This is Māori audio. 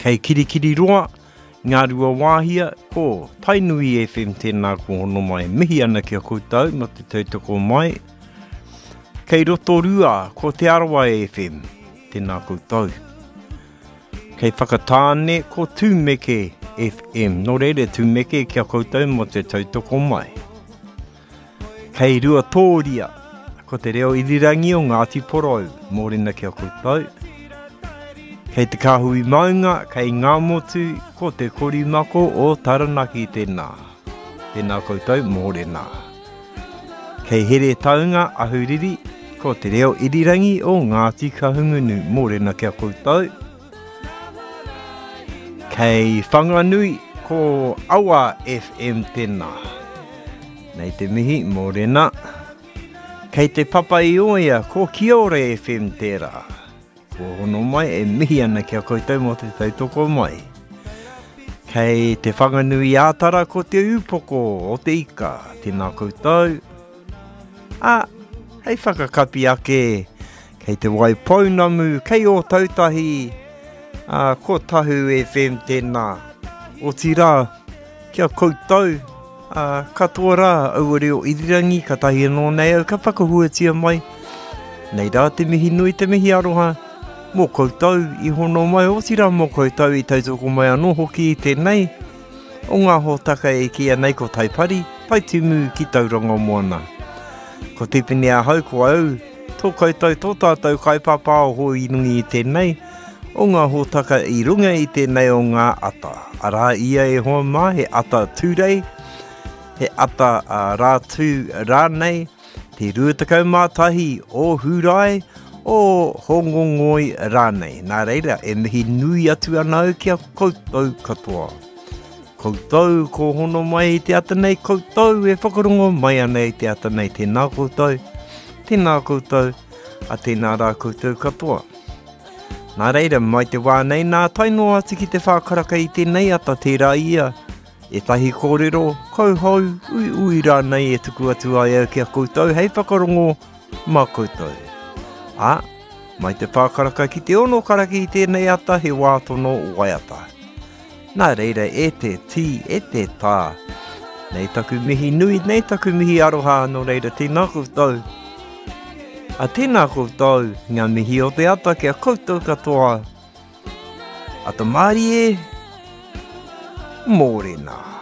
Kei kirikiri roa, ngā rua wāhia, ko Tainui FM tēnā ko hono mai. Mihi ana kia koutou, no te tautoko mai. Kei Rotorua, ko Te Arawa FM, tēnā koutou. Kei Whakatāne, ko Tūmeke FM, no reire Tūmeke kia koutou mo te tautoko mai. Kei Ruatoria, ko te reo irirangi o Ngāti Porou, mōrena kia koutou. Kei te Kāhui Maunga, kei Ngā Motu, ko te Korimako o Taranaki tēnā. Tēnā koutou, mōrena. Kei Here Taunga, Ahuriri, ko te reo irirangi o Ngāti Kahungunu, mōrena kia koutou. Kei Whanganui, ko Awa FM tēnā. Nei te mihi, mōrena. Kei te Papaioia, ko Kiore FM tērā. Ko hono mai e mihi ana kia koutou mo te tautoko mai. Kei te Whanganui ātara ko te upoko o te ika, tēnā koutou. Hei whakakapi ake, kei te Waipounamu, kei o Tautahi, ko Tahu FM tēnā. O tira, kia koutou, katoa rā, au reo irirangi, ka tahi anō nei au, ka whakahuatia mai. Nei rā te mihi nui, te mihi aroha. Mō koutou i hono mai o tira mō koutou i tautoko mai anō hoki i tēnei. O ngā hōtaka e kia nei ko taipari, pai tumu ki tauranga moana. Ko tepene a hau ko au, tō koutou tō tātou kaipapa o hoi nungi i tēnei. O ngā hōtaka i runga i tēnei o ngā ata. Arā ia e hoa mā, he ata tūrei, he ata rātū rānei, te ruatakau mātahi o Hurai, o Hongongoi rānei. Nā reira, e mihi nui atu anau kia koutou katoa. Koutou ko hono mai i te atanei, koutou e whakarongo mai ana i te atanei. Tēnā koutou, a tēnā rā koutou katoa. Nā reira, mai te wānei, nā tainoa ati ki te whākaraka i tēnei ata tērā ia. E tahi kōrero, kauhau, ui rānei e tuku atu ai au kia koutou, hei whakarongo mā koutou. Mai te whākaraka ki te ono karaki i tēnei ata, he wātono waiata. Nā reira, e te tī, e te tā. Nei taku mihi nui, nei taku mihi aroha, no reira, tēnā koutou. Tēnā koutou, ngā mihi o te ata kia koutou katoa. Ata Mārie, mōrena.